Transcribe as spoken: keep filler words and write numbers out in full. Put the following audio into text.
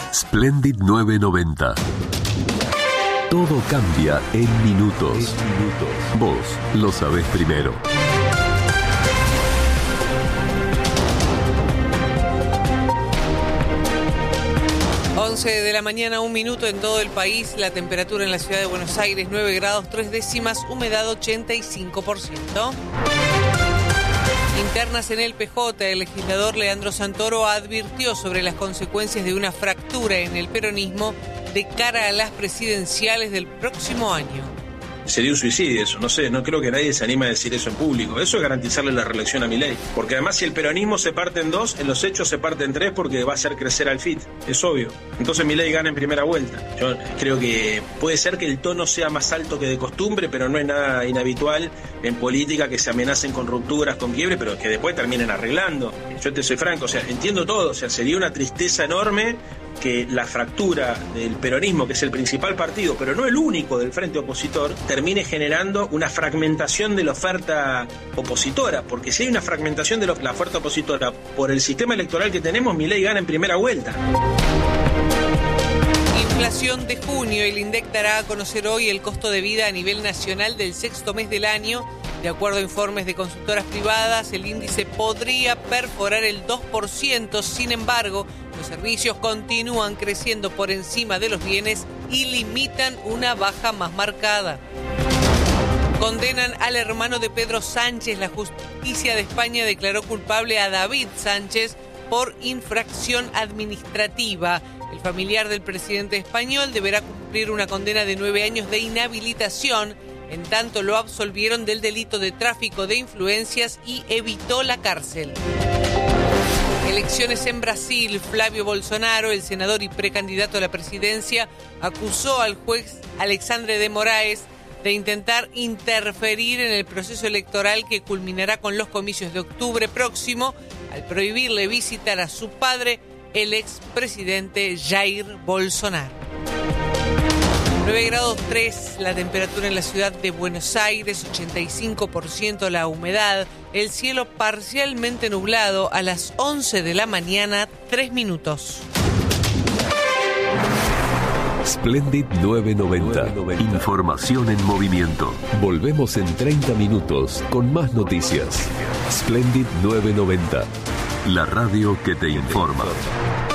Splendid nueve noventa. Todo cambia en minutos. En minutos. Vos lo sabés primero. once de la mañana, un minuto en todo el país. La temperatura en la ciudad de Buenos Aires, nueve grados, tres décimas, humedad ochenta y cinco por ciento. Internas en el P J, el legislador Leandro Santoro advirtió sobre las consecuencias de una fractura en el peronismo de cara a las presidenciales del próximo año. Sería un suicidio eso, no sé, no creo que nadie se anime a decir eso en público. Eso es garantizarle la reelección a Milei. Porque además si el peronismo se parte en dos, en los hechos se parte en tres porque va a hacer crecer al F I T, es obvio. Entonces Milei gana en primera vuelta. Yo creo que puede ser que el tono sea más alto que de costumbre, pero no es nada inhabitual en política que se amenacen con rupturas, con quiebre, pero que después terminen arreglando. Yo te soy franco, o sea, entiendo todo, o sea, sería una tristeza enorme que la fractura del peronismo, que es el principal partido, pero no el único del frente opositor, termine generando una fragmentación de la oferta opositora, porque si hay una fragmentación de la oferta opositora por el sistema electoral que tenemos, Milei gana en primera vuelta. Inflación de junio. El INDEC dará a conocer hoy el costo de vida a nivel nacional del sexto mes del año. De acuerdo a informes de consultoras privadas, el índice podría perforar el dos por ciento. Sin embargo, los servicios continúan creciendo por encima de los bienes y limitan una baja más marcada. Condenan al hermano de Pedro Sánchez. La justicia de España declaró culpable a David Sánchez por infracción administrativa. El familiar del presidente español deberá cumplir una condena de nueve años de inhabilitación. En tanto, lo absolvieron del delito de tráfico de influencias y evitó la cárcel. Elecciones en Brasil. Flávio Bolsonaro, el senador y precandidato a la presidencia, acusó al juez Alexandre de Moraes de intentar interferir en el proceso electoral que culminará con los comicios de octubre próximo, al prohibirle visitar a su padre, el expresidente Jair Bolsonaro. nueve grados tres la temperatura en la ciudad de Buenos Aires, ochenta y cinco por ciento la humedad, el cielo parcialmente nublado a las once de la mañana, tres minutos. Splendid nueve noventa. Información en movimiento. Volvemos en treinta minutos con más noticias. Splendid nueve noventa. La radio que te informa.